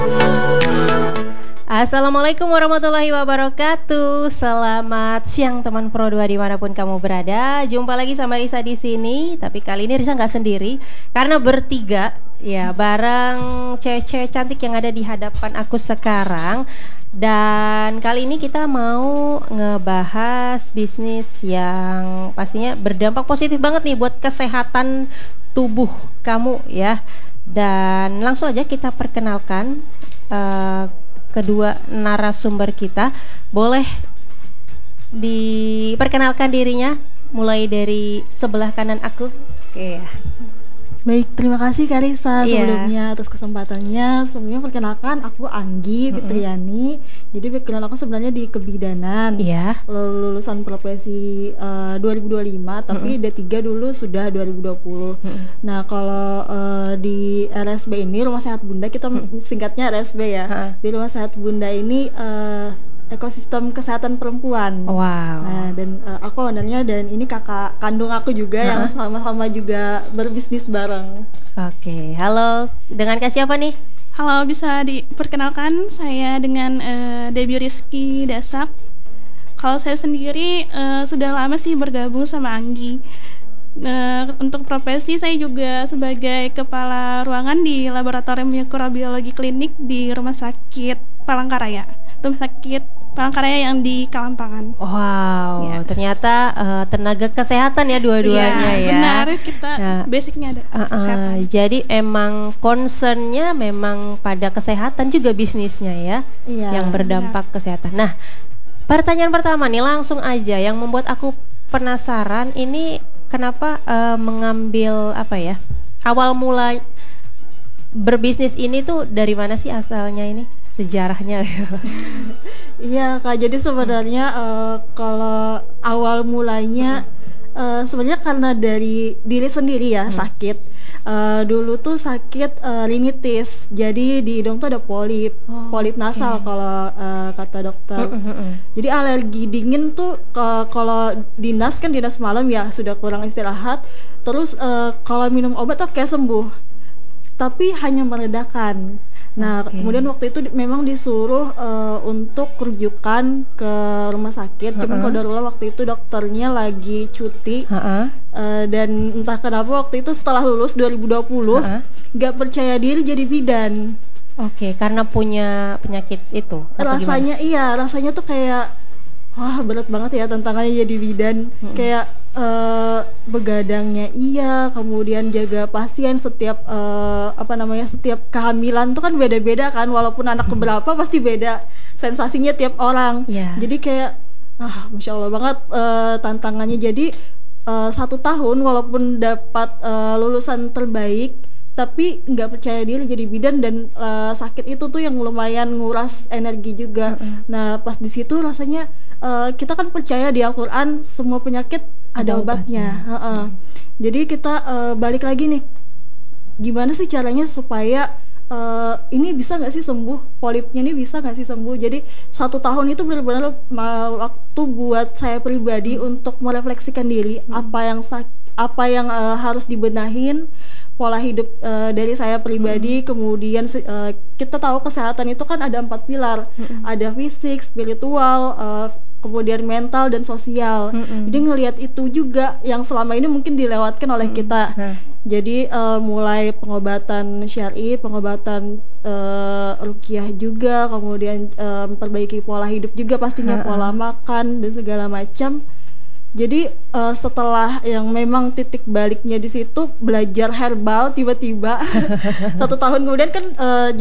Assalamualaikum warahmatullahi wabarakatuh. Selamat siang teman Pro 2 dimanapun kamu berada. Jumpa lagi sama Risa di sini. Tapi kali ini Risa nggak sendiri karena bertiga ya bareng cewek-cewek cantik yang ada di hadapan aku sekarang. Dan kali ini kita mau ngebahas bisnis yang pastinya berdampak positif banget nih buat kesehatan tubuh kamu ya. Dan langsung aja kita perkenalkan kedua narasumber kita. Boleh diperkenalkan dirinya mulai dari sebelah kanan aku. Oke. Baik, terima kasih Karisa sebelumnya atas kesempatannya. Sebelumnya perkenalkan aku Anggi Fitriani. Jadi background aku sebenarnya di kebidanan. Lulusan profesi 2025, tapi D3 dulu sudah 2020. Nah, kalau di RSB ini Rumah Sehat Bunda, kita singkatnya RSB ya. Di Rumah Sehat Bunda ini ekosistem kesehatan perempuan. Wow. Nah, dan aku ownernya dan ini kakak kandung aku juga yang sama-sama juga berbisnis bareng. Oke, halo. Dengan Kak siapa nih? Halo, bisa diperkenalkan saya dengan Debbie Rizky Dasak. Kalau saya sendiri sudah lama sih bergabung sama Anggi. Untuk profesi saya juga sebagai kepala ruangan di Laboratorium Mikrobiologi Klinik di Rumah Sakit Palangkaraya. Rumah Sakit Palangkaraya yang di Kalampangan. Wow, ya. Ternyata tenaga kesehatan ya dua-duanya ya. Benar, kita basicnya ada kesehatan. Jadi emang concernnya memang pada kesehatan juga bisnisnya ya, yang berdampak kesehatan. Nah, pertanyaan pertama nih langsung aja yang membuat aku penasaran ini kenapa mengambil apa ya? Awal mula berbisnis ini tuh dari mana sih asalnya ini? Sejarahnya. Iya Kak, jadi sebenarnya kalau awal mulanya sebenarnya karena dari diri sendiri ya, sakit. Dulu tuh sakit rinitis, jadi di hidung tuh ada polip nasal kalau kata dokter. Jadi alergi dingin tuh kalau dinas malam ya sudah kurang istirahat, terus kalau minum obat tuh kayak sembuh, tapi hanya meredakan. Nah, kemudian waktu itu memang disuruh untuk rujukan ke rumah sakit. Cuman qadarullah waktu itu dokternya lagi cuti. Dan entah kenapa waktu itu setelah lulus 2020 gak percaya diri jadi bidan. Oke, karena punya penyakit itu. Rasanya rasanya tuh kayak wah berat banget ya tantangannya jadi bidan. Kayak begadangnya kemudian jaga pasien setiap setiap kehamilan tuh kan beda-beda kan, walaupun anak keberapa pasti beda sensasinya tiap orang. Jadi kayak masya Allah banget tantangannya. Jadi 1 tahun walaupun dapat lulusan terbaik tapi nggak percaya diri jadi bidan, dan sakit itu tuh yang lumayan nguras energi juga. Nah, pas di situ rasanya kita kan percaya di Al-Quran semua penyakit ada obatnya. Jadi kita balik lagi nih, gimana sih caranya supaya ini bisa nggak sih sembuh, polipnya ini bisa nggak sih sembuh. Jadi 1 tahun itu benar-benar waktu buat saya pribadi untuk merefleksikan diri apa yang harus dibenahin, pola hidup dari saya pribadi. Kemudian kita tahu kesehatan itu kan ada 4 pilar, ada fisik, spiritual, kemudian mental dan sosial. Jadi ngelihat itu juga yang selama ini mungkin dilewatkan oleh kita. Jadi mulai pengobatan syar'i, pengobatan ruqyah juga, kemudian memperbaiki pola hidup juga pastinya, pola makan dan segala macam. Jadi setelah yang memang titik baliknya di situ belajar herbal tiba-tiba 1 tahun kemudian kan